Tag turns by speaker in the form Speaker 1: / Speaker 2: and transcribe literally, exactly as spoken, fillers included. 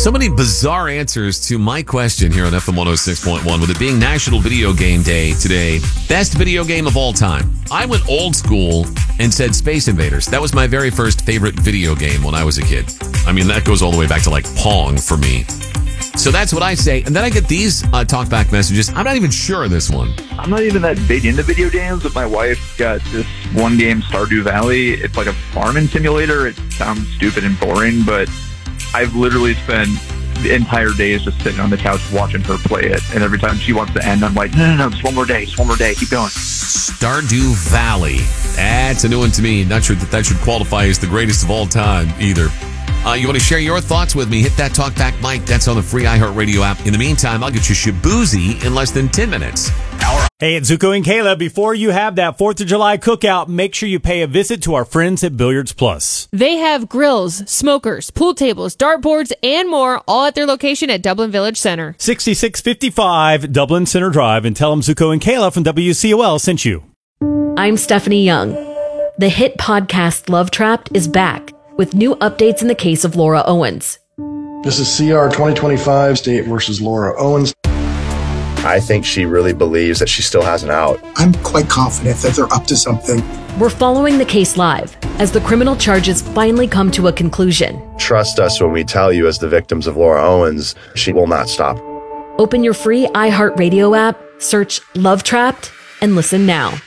Speaker 1: So many bizarre answers to my question here on F M one oh six point one, with it being National Video Game Day today. Best video game of all time. I went old school and said Space Invaders. That was my very first favorite video game when I was a kid. I mean, that goes all the way back to like Pong for me. So that's what I say. And then I get these uh, talkback messages. I'm not even sure of this one.
Speaker 2: I'm not even that big into video games, but my wife got this one game, Stardew Valley. It's like a farming simulator. It sounds stupid and boring, but I've literally spent the entire days just sitting on the couch watching her play it. And every time she wants to end, I'm like, no, no, no, just one more day, just one more day, keep going.
Speaker 1: Stardew Valley. That's a new one to me. Not sure that that should qualify as the greatest of all time either. Uh, you want to share your thoughts with me? Hit that talkback mic. That's on the free iHeartRadio app. In the meantime, I'll get you Shabuzi in less than ten minutes. Our-
Speaker 3: Hey, it's Zuko and Kayla. Before you have that fourth of July cookout, make sure you pay a visit to our friends at Billiards Plus.
Speaker 4: They have grills, smokers, pool tables, dartboards, and more, all at their location at Dublin Village Center.
Speaker 3: sixty-six fifty-five Dublin Center Drive, and tell them Zuko and Kayla from W C O L sent you.
Speaker 5: I'm Stephanie Young. The hit podcast Love Trapped is back with new updates in the case of Laura Owens.
Speaker 6: This is C R twenty twenty-five State versus Laura Owens.
Speaker 7: I think she really believes that she still has an out.
Speaker 8: I'm quite confident that they're up to something.
Speaker 5: We're following the case live as the criminal charges finally come to a conclusion.
Speaker 7: Trust us when we tell you, as the victims of Laura Owens, she will not stop.
Speaker 5: Open your free iHeartRadio app, search Love Trapped, and listen now.